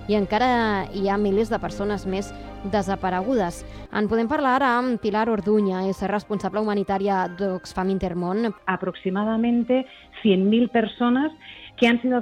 i encara hi ha milers de persones més desaparegudes. En podem parlar ara amb Pilar Orduña, és responsable humanitaria d'Oxfam Intermón. Aproximadamente 100.000 personas que han sido